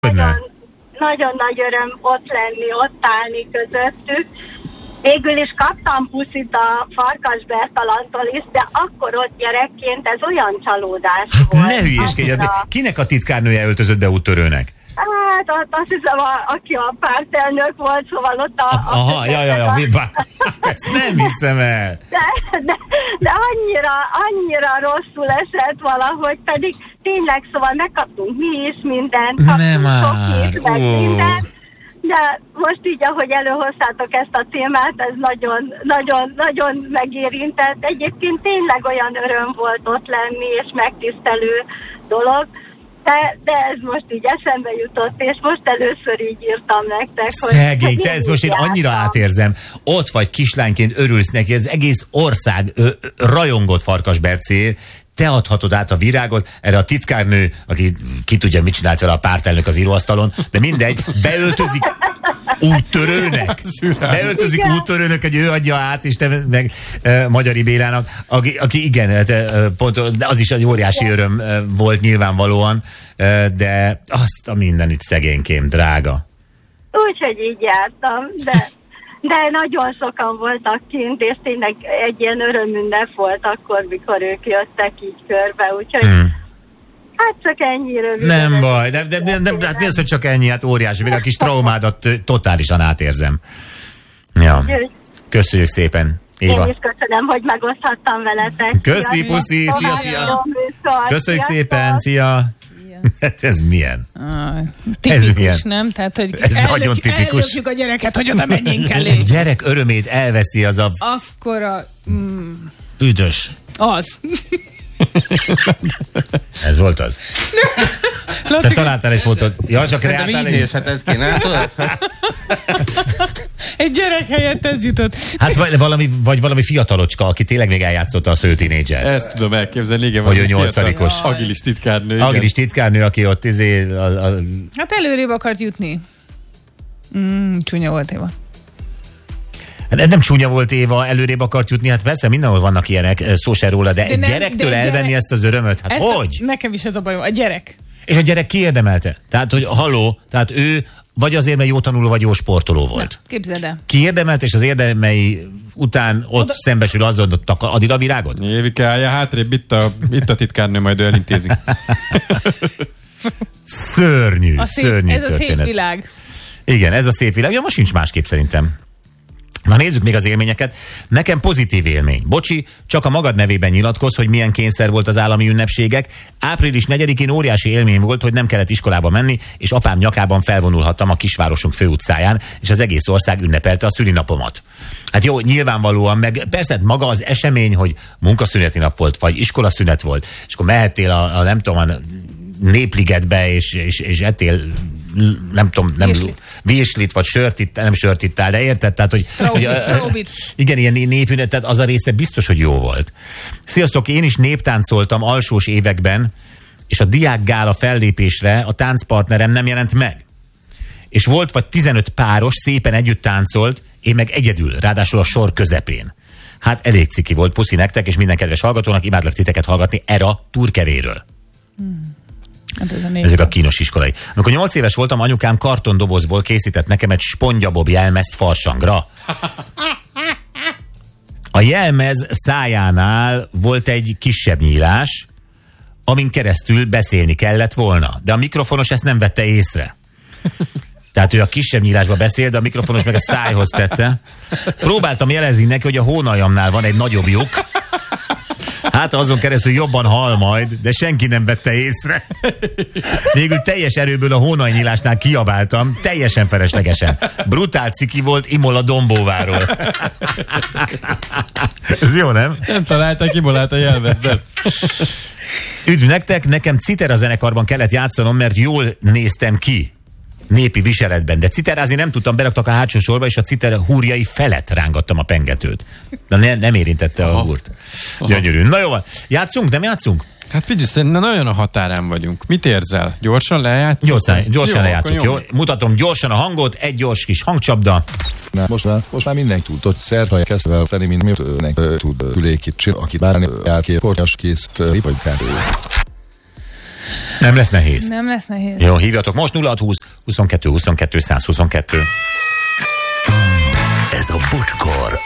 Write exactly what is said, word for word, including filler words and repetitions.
nagyon, nagyon nagy öröm ott lenni, ott állni közöttük. Végül is kaptam puszit a Farkas Bertalantól is, de akkor ott gyerekként ez olyan csalódás hát volt. Ne hülyéskedj, a... kinek a titkárnője öltözött be úttörőnek? Hát azt hiszem, a, aki a pártelnök volt, szóval ott a... a Aha, ja, ja, ja, a... ezt nem hiszem el. De, de, de annyira, annyira rosszul esett valahogy, pedig tényleg, szóval megkaptunk mi is mindent, kaptunk sokit, meg mindent, de most így, ahogy előhoztátok ezt a témát, ez nagyon, nagyon, nagyon megérintett. Egyébként tényleg olyan öröm volt ott lenni, és megtisztelő dolog, De, de ez most így eszembe jutott, és most először így írtam nektek. Szegény, te ezt most én annyira átérzem. Ott vagy kislányként, örülsz neki, az egész ország ö, rajongott Farkasbercéért, te adhatod át a virágot, erre a titkárnő, aki ki tudja, mit csinált vele a pártelnök az íróasztalon, de mindegy, beöltözik úttörőnek. Beöltözik igen. úttörőnek, hogy ő adja át, és te meg uh, Magyari Bélának, aki, aki igen, uh, pont, az is egy óriási öröm uh, volt nyilvánvalóan, uh, de azt a mindenit szegénykém, drága. Úgyhogy így jártam, de... De nagyon sokan voltak kint, és tényleg egy ilyen örömünnep volt akkor, mikor ők jöttek így körbe, úgyhogy hmm. hát csak ennyi rövid. Nem baj, de, de, de, de, de hát mi az, hogy csak ennyi, hát óriási, még a kis traumádat totálisan átérzem. Ja, köszönjük szépen, Éva. Én is köszönöm, hogy megoszthattam veletek. Köszi, puszi, szia, szia. Köszönjük szépen, szia. Hát ez milyen? Ah, tipikus, ez milyen? Nem? Tehát, hogy ez ellök, nagyon tipikus. Ellökjük a gyereket, hogy oda menjünk elé. Gyerek örömét elveszi az a... Akkor a... Mm, üdös. Az. Ez volt az. Te találtál egy fotót. Ja, csak szerintem így nézheted ki, nem tudod? Egy gyerek helyett ez jutott. Hát vagy valami, vagy valami fiatalocska, aki tényleg még eljátszotta a sző tínédzser. Ezt tudom elképzelni, igen. Hogy ő nyolcadikos. Agilis titkárnő. Igen. Agilis titkárnő, aki ott izé... A, a... Hát előrébb akart jutni. Mm, csúnya volt Éva. Hát nem csúnya volt Éva, előrébb akart jutni, hát persze mindenhol vannak ilyenek, szó se róla, de, de egy nem, gyerektől de elvenni gyerek... ezt az örömöt, hát ezt hogy? A, nekem is ez a bajom, a gyerek. És a gyerek kiérdemelte? Tehát, hogy halló, tehát ő vagy azért, mert jó tanuló, vagy jó sportoló volt. Na, képzeld el. Kiérdemelt, és az érdemei után ott Oda... szembesül azon, hogy addig a virágot? Évike, állja hátrébb, itt a, itt a titkárnő, majd ő elintézik. Szörnyű, a szép, szörnyű ez történet. Ez a szép világ. Igen, ez a szép világ. Ja, most sincs másképp szerintem. Na nézzük még az élményeket. Nekem pozitív élmény. Bocsi, csak a magad nevében nyilatkoz, hogy milyen kényszer volt az állami ünnepségek. április negyedikén óriási élmény volt, hogy nem kellett iskolába menni, és apám nyakában felvonulhattam a kisvárosunk főutcáján, és az egész ország ünnepelte a szülinapomat. Hát jó, nyilvánvalóan, meg persze maga az esemény, hogy munkaszüneti nap volt, vagy iskolaszünet volt, és akkor mehettél a, a nem tudom, a Népligetbe, és, és, és ettél nem tudom, nem virslit, vagy sört itt, nem sört ittál, de érted? Tehát, hogy, Traubit, hogy traubit. Igen, ilyen népünet, tehát az a része biztos, hogy jó volt. Sziasztok, én is néptáncoltam alsós években, és a diákgála fellépésre a táncpartnerem nem jelent meg. És volt vagy tizenöt páros, szépen együtt táncolt, én meg egyedül, ráadásul a sor közepén. Hát elég ciki volt, puszi nektek, és minden kedves hallgatónak, imádlak titeket hallgatni Era Turkevéről. Hmm. Hát ez a ezek a kínos iskolai. Amikor nyolc éves voltam, anyukám kartondobozból készített nekem egy spongyabob jelmezt farsangra. A jelmez szájánál volt egy kisebb nyílás, amin keresztül beszélni kellett volna, de a mikrofonos ezt nem vette észre. Tehát ő a kisebb nyílásba beszél, de a mikrofonos meg a szájhoz tette. Próbáltam jelezni neki, hogy a hónaljamnál van egy nagyobb lyuk. Hát azon keresztül jobban hal majd, de senki nem vette észre. Végül teljes erőből a hónajnyílásnál kiabáltam, teljesen feleslegesen. Brutál ciki volt Imola Dombóváról. Ez jó, nem? Nem találta, kibolált a jelmezben. Üdv nektek, nekem Citera zenekarban kellett játszanom, mert jól néztem ki. Népi viseletben, de citerázni nem tudtam, beraktak a hátsó sorba, és a citera húrjai felett rángattam a pengetőt. De ne, nem érintette Aha. a húrt. Gyönyörű. Na jó van, játszunk, nem játszunk? Hát figyelj, szerintem nagyon a határán vagyunk. Mit érzel? Gyorsan lejátszunk? Gyorsan, gyorsan jó, lejátszunk, jó? Mutatom gyorsan a hangot, egy gyors kis hangcsapda. Na, most már, most már mindenki tudott szerha kezdve felé, mint miért önnek tud fülékit csinálni, akit bárni elkép, portyas kész, vagy kárő. Nem lesz nehéz. Nem lesz nehéz. Jó, hívjatok most nulla hat húsz huszonkettő huszonkettő száz huszonkettő. Ez a Bocskor.